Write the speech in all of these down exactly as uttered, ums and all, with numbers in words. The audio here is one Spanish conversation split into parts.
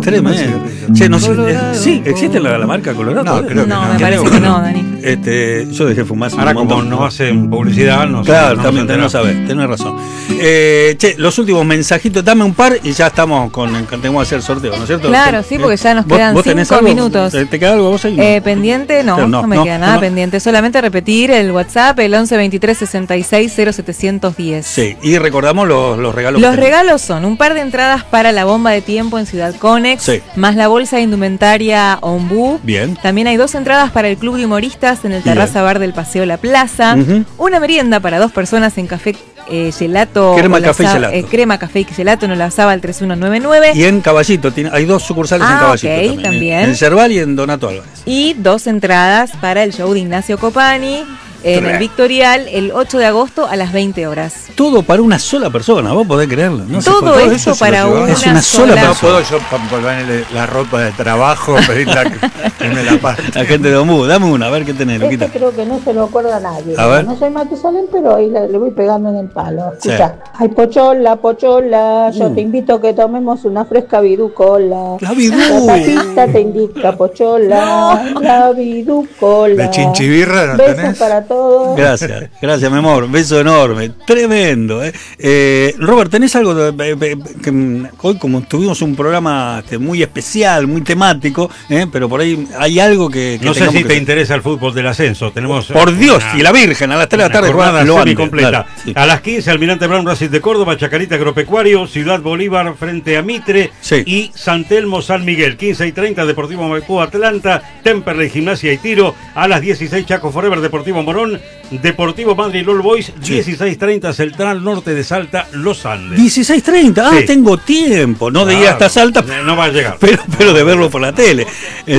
Tremendo. Che, no sé, eh, sí, ¿existe la, la marca Colorado? No, creo que No, no. me parece que no, Dani. Este, yo dejé fumar hace Ahora, un montón. como no hacen publicidad, no sé. Claro, no también tenés, sabés, tenés razón. Eh, che, los últimos mensajitos, dame un par y ya estamos con, tenemos que hacer el sorteo, ¿no es cierto? Claro, sí, porque ya nos ¿Vos- quedan vos tenés cinco algo? minutos. ¿Te, te queda algo vos ahí? Eh, pendiente, no, Pero no, no, me no, queda nada no. pendiente. Solamente repetir el WhatsApp, el once veintitrés sesenta y seis cero setecientos diez. Sí, y recordamos los, los regalos. Los que tenemos. regalos son un par de entradas para la bomba de tiempo en Ciudad Conex, Sí. más la bolsa de indumentaria Ombú. Bien. También hay dos entradas para el Club de Humoristas en el Bien. Terraza Bar del Paseo La Plaza. Ujú. Una merienda para dos personas en Café eh, Gelato. Crema, Olazábal- café y gelato. eh, crema, café y gelato en Olazábal tres uno nueve nueve. Y en Caballito, tiene, hay dos sucursales Ah, en Caballito ok, también. también. En Cerval y en Donato Álvarez. Y dos entradas para el show de Ignacio Copani en el Victorial el ocho de agosto a las veinte horas. Todo para una sola persona, vos podés creerlo. No sé Todo por qué. esto eso se para lo llevaba. una, Es una sola sola No persona. puedo yo pa- ponerle la ropa de trabajo, pedirla que me la parte. La gente de Ombú, dame una, a ver qué tenés, Luquita. Este creo que no se lo acuerda a nadie. A ver. No soy Matusalén, pero ahí le, le voy pegando en el palo. Sí. Escucha, ay pochola, pochola, yo Uh. te invito a que tomemos una fresca viducola. La vidú. La tapita te indica pochola, la viducola. ¿La chinchibirra no Besos tenés? para todos. Gracias, gracias, mi amor. Beso enorme. Tremendo. ¿eh? Eh, Robert, ¿tenés algo de, eh, eh, que mm, hoy como tuvimos un programa este, muy especial, muy temático, ¿eh? Pero por ahí hay algo que... que No sé tengamos si que te hacer? interesa el fútbol del ascenso. Tenemos Por Dios, una- y la Virgen, a las tres de la tarde Una jornada lo antes. semicompleta. Dale, sí. A las quince, Almirante Brown, Racing de Córdoba, Chacarita Agropecuario, Ciudad Bolívar frente a Mitre Sí. y San Telmo San Miguel. quince y treinta, Deportivo Maipú Atlanta, Temperley Gimnasia y Tiro. A las dieciséis, Chaco Forever, Deportivo Morón, Deportivo Madrid All Boys. Sí. dieciséis treinta, Central Norte de Salta, Los Andes. dieciséis treinta, ah, Sí. tengo tiempo. No de ir Claro, hasta Salta, no va a llegar. pero, pero de verlo por la tele. Eh,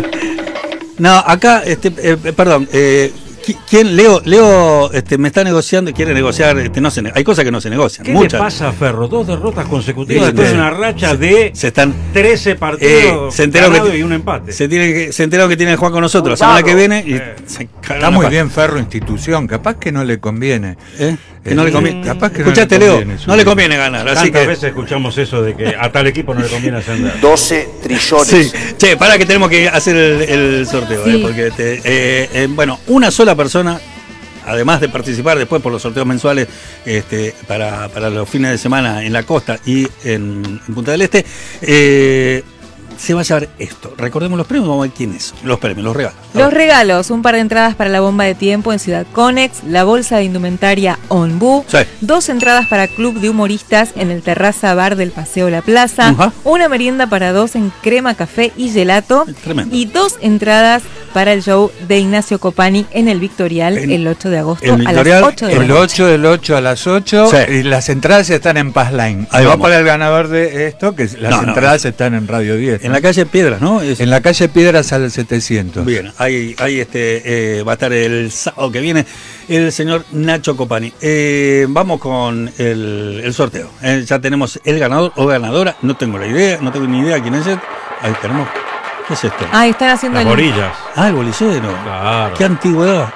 no, acá, este, eh, perdón, eh, qui- ¿quién? Leo, Leo este, me está negociando, quiere negociar, este, no se, ne- hay cosas que no se negocian, ¿Qué muchas. le pasa a Ferro? Dos derrotas consecutivas Sí, después sí. de una racha de Se están... trece partidos Eh, se enteró ganados que y un empate. se, tiene que, se enteró que tiene que jugar con nosotros la semana que viene y Eh. se cagan Está a muy paz. bien Ferro institución, capaz que no le conviene. ¿Eh? Que no le conviene. Capaz que no Escuchate, le Leo, conviene no le subir. conviene ganar, así Tantas que veces escuchamos eso de que a tal equipo no le conviene ascender. doce trillones. sí. Che, para que tenemos que hacer el, el sorteo, Sí. eh, porque este, eh, eh, bueno, una sola persona, además de participar después por los sorteos mensuales este, para, para los fines de semana en la costa y en, en Punta del Este, eh, se va a llevar esto. Recordemos los premios, vamos a ver quiénes son. Los premios, los regalos. A Los ver. regalos, un par de entradas para la bomba de tiempo en Ciudad Conex, la bolsa de indumentaria Onbu, Sí. dos entradas para Club de Humoristas en el Terraza Bar del Paseo La Plaza, Ajá. una merienda para dos en crema, café y gelato, Tremendo. y dos entradas para el show de Ignacio Copani en el Victorial En- el ocho de agosto el a Victorial, las ocho de la El noche. ocho del ocho a las ocho Sí. y las entradas están en Paz Line. Ahí No vamos. para el ganador de esto, que las No, no, entradas están en Radio diez. En la calle Piedras, ¿no? Es- En la calle Piedras al setecientos. Bien, ahí, ahí este, eh, va a estar el sábado que viene el señor Nacho Copani. Eh, vamos con el, el sorteo. Eh, ya tenemos el ganador o ganadora. No tengo la idea, no tengo ni idea quién es. Ahí tenemos. ¿Qué es esto? Ah, están haciendo Las el... borillas. Ah, el bolicero. Claro. Qué antigüedad.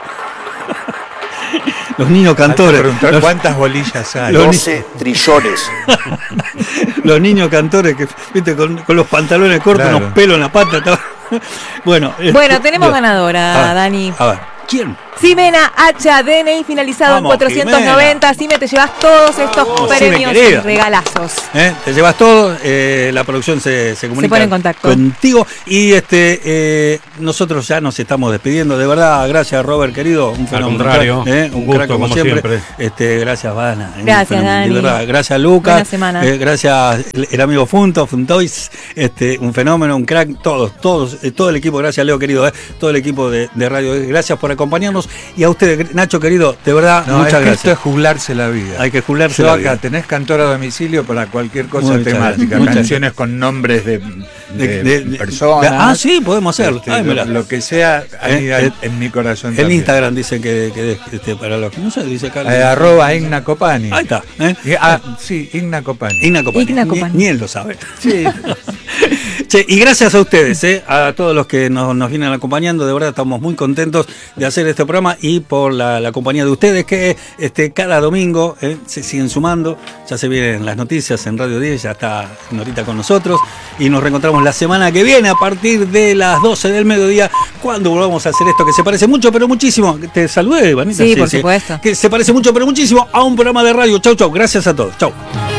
Los niños Hay que cantores. preguntar Los, cuántas bolillas hay. Los- doce trillones. los niños cantores que, viste, con, con los pantalones cortos, Claro. unos pelos en la pata. todo. Bueno, Bueno, este, tenemos bien. ganadora, A ver, Dani. A ver, ¿quién? Ximena H, D N I finalizado Vamos, en cuatrocientos noventa. Xime, te llevas todos estos Vamos, premios Xime, y querida. regalazos. ¿Eh? Te llevas todo, eh, la producción se, se comunica pone en contacto. contigo y este eh, nosotros ya nos estamos despidiendo, de verdad, gracias Robert querido, un fenómeno, contrario, ¿eh? un un gusto, crack como, como siempre. siempre. Este, gracias Vana, un Gracias, fenómeno, Dani. de verdad, gracias Lucas, Buena semana. eh, gracias el, el amigo Funto, Funtois, este, un fenómeno, un crack, todos, todos, eh, todo el equipo, gracias Leo querido, eh, todo el equipo de, de Radio, eh, gracias por acompañarnos y a ustedes, Nacho querido, de verdad, No, muchas es que gracias. esto es jubilarse la vida. Hay que jubilarse Yo la acá vida. tenés cantor a domicilio para cualquier cosa Muchas temática, gracias, muchas canciones con nombres de, de, De- de- de- personas. Ah, sí, podemos hacerlo. Este, Ay, lo, mirá. lo que sea, ahí Eh, hay eh, en mi corazón. El también. Instagram dicen que, que este, para los que no sé, dice acá. Eh, arroba Igna Copani. Ahí está. ¿eh? Y- ah, sí, Igna Copani. Igna Copani. Igna Ni- Copani. Ni, él lo sabe. Sí. Che, y gracias a ustedes, eh, a todos los que nos, nos vienen acompañando, de verdad estamos muy contentos de hacer este programa y por la, la compañía de ustedes que este, cada domingo eh, se siguen sumando, ya se vienen las noticias en Radio diez, ya está Norita con nosotros y nos reencontramos la semana que viene a partir de las doce del mediodía cuando volvamos a hacer esto que se parece mucho pero muchísimo, te saludé, Vanita. Sí, sí por sí, supuesto. Que se parece mucho pero muchísimo a un programa de radio. Chau, chau, gracias a todos, chau.